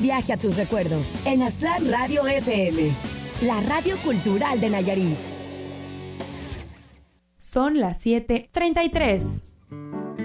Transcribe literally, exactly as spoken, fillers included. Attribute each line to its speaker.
Speaker 1: viaje a tus recuerdos en Aztlán Radio F M, la radio cultural de Nayarit.
Speaker 2: Son las siete treinta y tres.